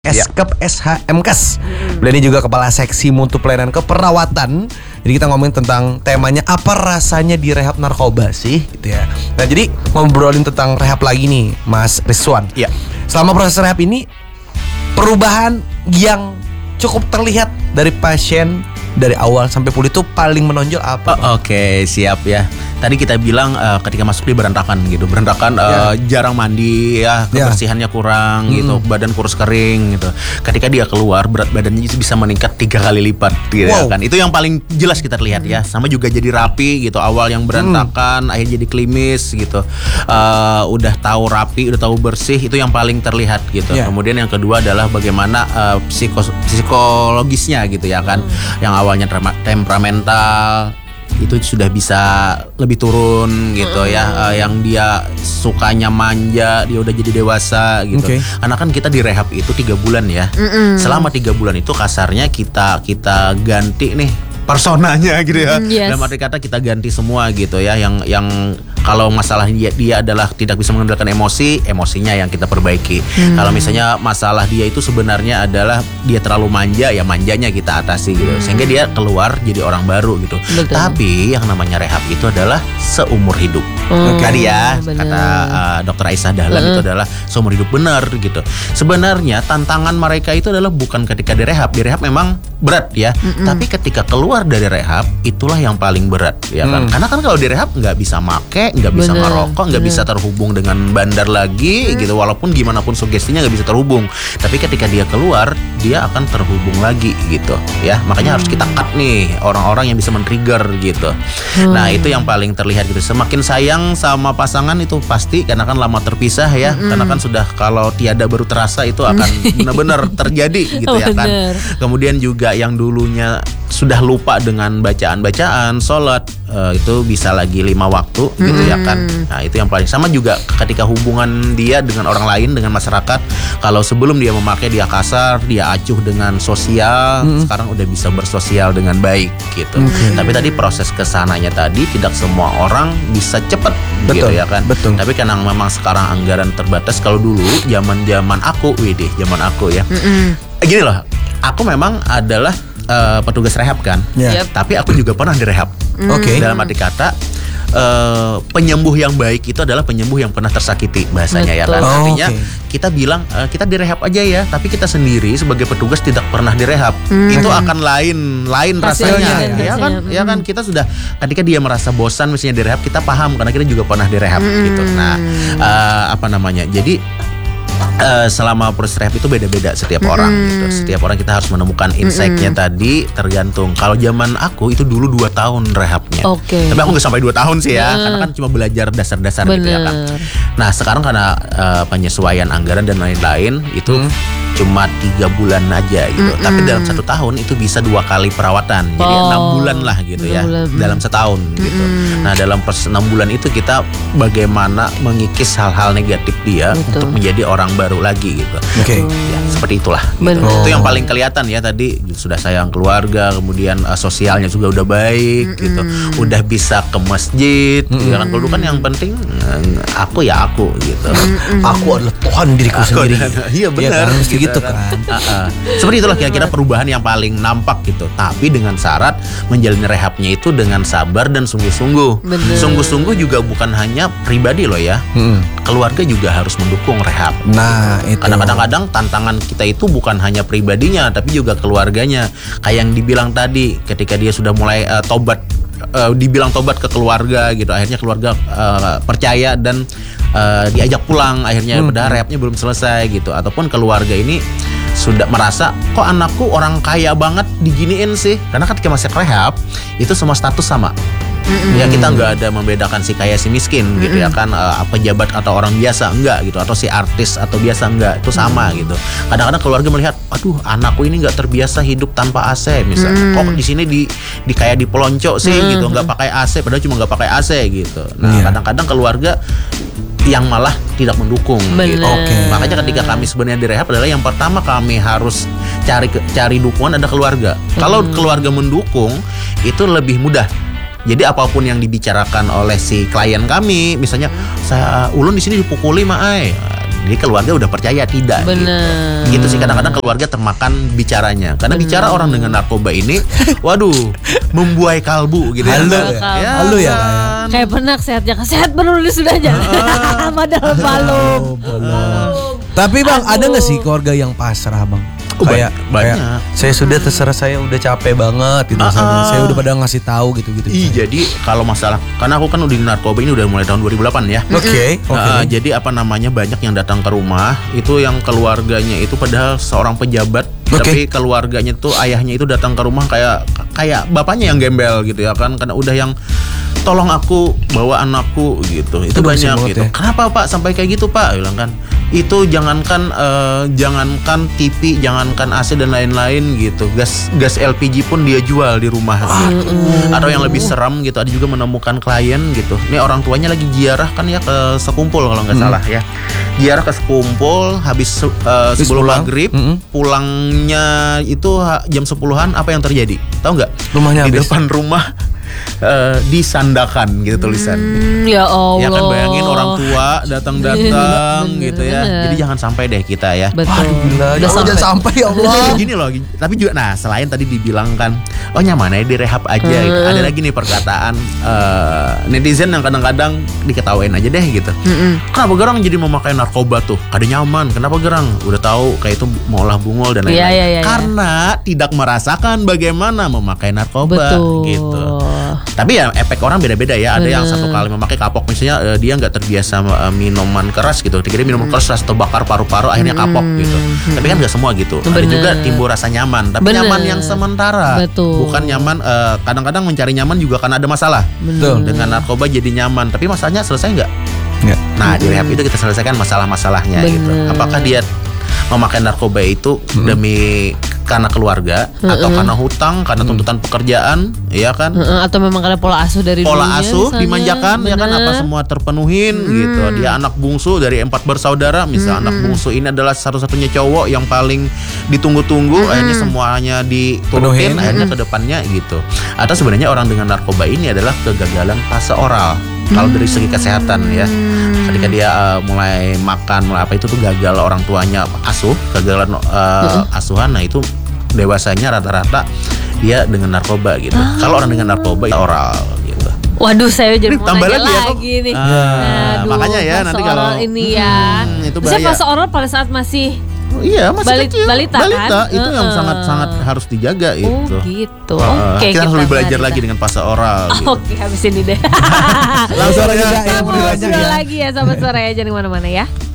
Eskep SHMKes. Beliau ini juga Kepala Seksi Mutu Pelayanan Keperawatan. Jadi kita ngomongin tentang temanya apa rasanya direhab narkoba sih gitu ya. Nah jadi ngobrolin tentang rehab lagi nih Mas Rizwan. Iya. Selama proses rehab ini perubahan yang cukup terlihat dari pasien dari awal sampai pulih itu paling menonjol apa? Oke, siap ya. Tadi kita bilang ketika masuk dia berantakan gitu, jarang mandi ya, kebersihannya kurang gitu, badan kurus kering gitu. Ketika dia keluar berat badannya bisa meningkat 3 kali lipat gitu kan. Itu yang paling jelas kita lihat ya. Sama juga jadi rapi gitu. Awal yang berantakan, akhirnya jadi klimis gitu. Udah tahu rapi, udah tahu bersih, itu yang paling terlihat gitu. Kemudian yang kedua adalah bagaimana psikologisnya gitu ya kan. Yang awalnya temperamental itu sudah bisa lebih turun gitu ya. Yang dia sukanya manja, dia udah jadi dewasa gitu. Karena kan kita direhab itu 3 bulan ya. Selama 3 bulan itu kasarnya kita ganti nih personanya gitu ya. Dalam arti kata kita ganti semua gitu ya. Yang kalau masalah dia adalah tidak bisa mengendalikan emosinya yang kita perbaiki. Kalau misalnya masalah dia itu sebenarnya adalah dia terlalu manja, ya manjanya kita atasi gitu. Sehingga dia keluar jadi orang baru gitu. Tapi yang namanya rehab itu adalah seumur hidup. Tadi ya kata Dr. Aisyah Dahlan itu adalah seumur hidup, benar gitu. Sebenarnya tantangan mereka itu adalah bukan ketika direhab. Direhab memang berat ya. Tapi ketika keluar dari rehab itulah yang paling berat ya kan. Karena kan kalau direhab nggak bisa make, nggak bisa ngerokok, nggak bisa terhubung dengan bandar lagi gitu. Walaupun gimana pun sugestinya nggak bisa terhubung. Tapi ketika dia keluar, dia akan terhubung lagi gitu ya. Makanya harus kita cut nih orang-orang yang bisa men-trigger gitu. Nah itu yang paling terlihat gitu. Semakin sayang sama pasangan itu pasti, karena kan lama terpisah ya. Karena kan sudah kalau tiada baru terasa itu akan benar-benar terjadi gitu ya kan. Kemudian juga yang dulunya sudah lupa dengan bacaan-bacaan, sholat, itu bisa lagi 5 waktu gitu ya kan. Nah itu yang paling sama juga ketika hubungan dia dengan orang lain, dengan masyarakat. Kalau sebelum dia memakai dia kasar, dia acuh dengan sosial, sekarang udah bisa bersosial dengan baik gitu. Tapi tadi proses kesananya tadi tidak semua orang bisa cepat gitu ya kan. Tapi karena memang sekarang anggaran terbatas. Kalau dulu zaman aku ya. Gini loh, aku memang adalah petugas rehab kan, tapi aku juga pernah direhab. Dalam arti kata penyembuh yang baik itu adalah penyembuh yang pernah tersakiti bahasanya ya kan. Artinya kita bilang kita direhab aja ya, tapi kita sendiri sebagai petugas tidak pernah direhab. Itu akan lain rasanya ya kan. Kita sudah ketika dia merasa bosan misalnya direhab, kita paham karena kita juga pernah direhab gitu. Nah jadi selama proses rehab itu beda-beda setiap orang gitu. Setiap orang kita harus menemukan insight-nya tadi, tergantung. Kalau zaman aku itu dulu 2 tahun rehabnya. Tapi aku gak sampai 2 tahun sih ya, karena kan cuma belajar dasar-dasar gitu ya kan. Nah sekarang karena penyesuaian anggaran dan lain-lain itu cuma 3 bulan aja gitu. Tapi dalam 1 tahun itu bisa 2 kali perawatan. Jadi 6 bulan lah gitu ya, dalam setahun gitu. Nah dalam proses 6 bulan itu kita bagaimana mengikis hal-hal negatif dia untuk menjadi orang baru lagi gitu. Ya, seperti itulah gitu. Itu yang paling kelihatan ya tadi, sudah sayang keluarga, kemudian sosialnya juga udah baik gitu. Udah bisa ke masjid gitu kan. Kalau dulu kan yang penting aku gitu. Aku adalah Tuhan diriku sendiri. Iya benar gitu kan. Seperti itulah kira-kira perubahan yang paling nampak gitu. Tapi dengan syarat menjalani rehabnya itu dengan sabar dan sungguh-sungguh. Sungguh-sungguh juga bukan hanya pribadi loh ya. Keluarga juga harus mendukung rehab. Nah itu. Karena kadang-kadang tantangan kita itu bukan hanya pribadinya, tapi juga keluarganya. Kayak yang dibilang tadi, ketika dia sudah mulai tobat, dibilang tobat ke keluarga gitu. Akhirnya keluarga percaya dan diajak pulang. Akhirnya padahal rehabnya belum selesai gitu. Ataupun keluarga ini sudah merasa kok anakku orang kaya banget diginiin sih. Karena ketika masih rehab itu semua status sama. Ya kita nggak ada membedakan si kaya si miskin gitu ya kan, pejabat atau orang biasa enggak gitu, atau si artis atau biasa enggak, itu sama gitu. Kadang-kadang keluarga melihat, aduh anakku ini nggak terbiasa hidup tanpa AC misalnya, kok di sini di kayak di pelonco sih gitu, nggak pakai AC padahal cuma nggak pakai AC gitu. Nah kadang-kadang keluarga yang malah tidak mendukung gitu. Makanya ketika kami sebenarnya direhab adalah yang pertama kami harus cari dukungan ada keluarga. Kalau keluarga mendukung itu lebih mudah. Jadi apapun yang dibicarakan oleh si klien kami, misalnya saya Ulun di sini dipukuli Jadi keluarga udah percaya tidak. Bener. Gitu sih, kadang-kadang keluarga termakan bicaranya. Karena bicara orang dengan narkoba ini, waduh, membuai kalbu gitu ya. Halo ya, kan? Kayak penak sehatnya sehat penulis sudah aja. Padahal belum. Tapi Bang, ada nggak sih keluarga yang pasrah Bang? Kayak saya sudah terserah, saya udah capek banget gitu. Saya udah pada ngasih tahu gitu. Jadi kalau masalah, karena aku kan udah di narkoba ini udah mulai tahun 2008 ya. Oke. Jadi banyak yang datang ke rumah itu yang keluarganya itu padahal seorang pejabat, tapi keluarganya tuh ayahnya itu datang ke rumah kayak bapaknya yang gembel gitu ya kan, karena udah yang tolong aku bawa anakku gitu. Itu banyak gitu. Ya? Kenapa Pak sampai kayak gitu Pak? Bilang kan, itu jangankan TV, jangankan AC dan lain-lain gitu. Gas LPG pun dia jual di rumah. Atau yang lebih seram gitu, ada juga menemukan klien gitu. Ini orang tuanya lagi ziarah kan ya ke sekumpul kalau nggak salah ya. Ziarah ke sekumpul habis sebelum maghrib, pulangnya itu jam 10-an. Apa yang terjadi? Tahu nggak? Rumahnya di depan rumah disandakan gitu tulisan. Ya Allah. Ya kan, bayangin orang tua datang gitu ya. Jadi jangan sampai deh kita ya. Betul. Jangan sampai ya Allah. Gini loh, tapi juga selain tadi dibilang kan, oh nyaman aja direhab aja gitu. Ada lagi nih perkataan netizen yang kadang-kadang diketawain aja deh gitu. Kenapa Gerang jadi memakai narkoba tuh? Kada nyaman. Kenapa Gerang? Udah tahu kayak itu mengolah bungol dan lain-lain. Karena tidak merasakan bagaimana memakai narkoba gitu. Tapi ya efek orang beda-beda ya. Ada yang satu kali memakai kapok, misalnya dia nggak terbiasa minuman keras gitu. Dikira minuman keras atau bakar paru-paru akhirnya kapok gitu. Tapi kan nggak semua gitu. Ada juga timbul rasa nyaman. Tapi nyaman yang sementara. Bukan nyaman. Kadang-kadang mencari nyaman juga karena ada masalah. Dengan narkoba jadi nyaman. Tapi masalahnya selesai nggak? Nah di rehab itu kita selesaikan masalah-masalahnya gitu. Apakah dia memakai narkoba itu demi karena keluarga atau karena hutang, karena tuntutan pekerjaan, ya kan? Atau memang karena pola asuh dari pola asuh dimanjakan, ya kan, apa semua terpenuhin gitu. Dia anak bungsu dari 4 bersaudara, misal anak bungsu ini adalah satu-satunya cowok yang paling ditunggu-tunggu, akhirnya semuanya diturutin, akhirnya ke depannya gitu. Atau sebenarnya orang dengan narkoba ini adalah kegagalan fase oral. Kalau dari segi kesehatan ya, ketika dia mulai makan, mulai apa itu tuh gagal orang tuanya asuh, kegagalan asuhan, nah itu dewasanya rata-rata dia dengan narkoba gitu. Kalau orang dengan narkoba oral gitu. Waduh, saya jadi mau tambah nanya lagi nih. Makanya ya nanti kalau ini ya. itu bahaya. Saya fase oral pada saat masih masih kecil. Balita kan? Itu yang sangat-sangat harus dijaga itu. Oh gitu. Oke, kita harus lebih belajar lagi dengan fase oral gitu. Oke, habis ini deh. Langsung aja Kita ngobrol lagi ya, sahabat Suara ya, jangan kemana-mana ya.